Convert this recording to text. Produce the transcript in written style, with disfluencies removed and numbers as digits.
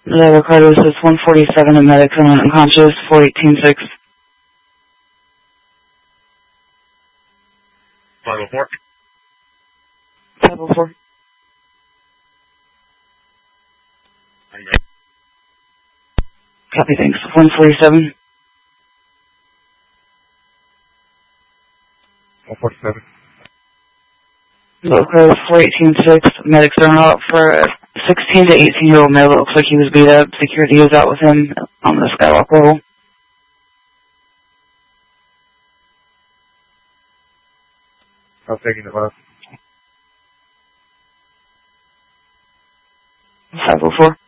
The Ricardo says 147 and medics are unconscious, 418-6. 504. 504. Copy, thanks. 147. 147. Loco 418-6. Medics are out for a 16 to 18-year-old male that looks like he was beat up. Security is out with him on the Skywalk level. I'm taking it left. 504.